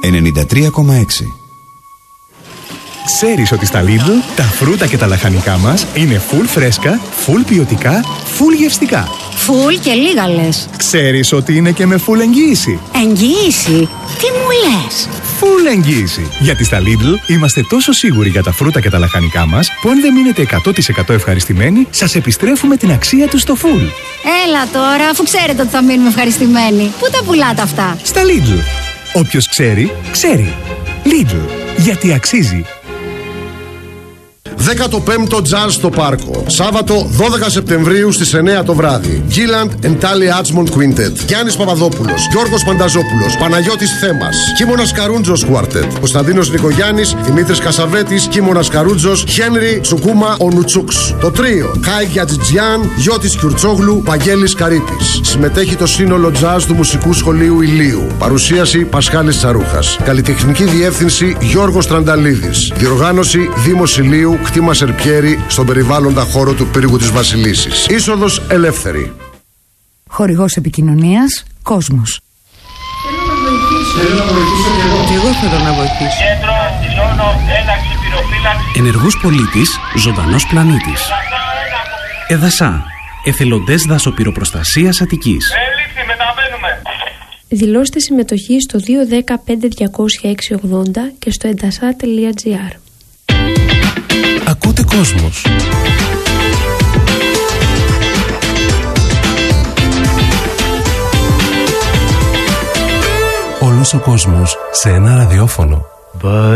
93,6. Ξέρεις ότι στα Lidl τα φρούτα και τα λαχανικά μας είναι full φρέσκα, full ποιοτικά, full γευστικά. Full και λίγα λες. Ξέρεις ότι είναι και με full εγγύηση. Εγγύηση? Τι μου λες? Full εγγύηση. Γιατί στα Lidl είμαστε τόσο σίγουροι για τα φρούτα και τα λαχανικά μας που αν δεν μείνετε 100% ευχαριστημένοι, σας επιστρέφουμε την αξία τους στο full. Έλα τώρα, αφού ξέρετε ότι θα μείνουμε ευχαριστημένοι. Πού τα πουλάτε αυτά? Στα Lidl. Όποιος ξέρει, ξέρει. Lidl. Γιατί αξίζει. 15ο Jazz στο Πάρκο. Σάββατο 12 Σεπτεμβρίου στις 9 το βράδυ. Gilland and Tally Archmond Quintet. Γιάννης Παπαδόπουλος, Γιώργος Πανταζόπουλος, Παναγιώτης Θέμας, Κίμωνας Καρούντζος Quartet. Κωνσταντίνος Νικογιάννης, Δημήτρης Κασαβέτης, Κίμωνας Καρούντζος, Χένρι Τσουκούμα Ονουτσούξ. Το τρίο Χάι Γιατζιτζιάν, Γιώτης Κιουρτσόγλου, Παγγέλης Καρύπης. Συμμετέχει το σύνολο Jazz του Μουσικού Σχολείου Ηλίου. Παρουσίαση Πασχάλης Τσαρούχας. Καλλιτεχνική διεύθυνση Γιώργος Τρανταλίδης. Διοργάνωση Δήμος Ηλίου, κτήμα Σερπιέρη, στον περιβάλλοντα χώρο του πύργου της Βασιλίσσης. Είσοδος ελεύθερη. Χορηγός επικοινωνίας Κόσμος. Θέλω να βοηθήσω και εγώ. Και εγώ θέλω να βοηθήσω. Κέντρο, δηλώνω, ένταξη, πυροφύλαξη. Ενεργός πολίτης, ζωντανός πλανήτης. Εδασά, εθελοντές δασοπυροπροστασίας Αττικής. Έληξη, μεταβαίνουμε. Δηλώστε συμμετοχή στο 210-5200-680 και στο endasa.gr. Ακούτε Κόσμος. Όλος ο κόσμος σε ένα ραδιόφωνο.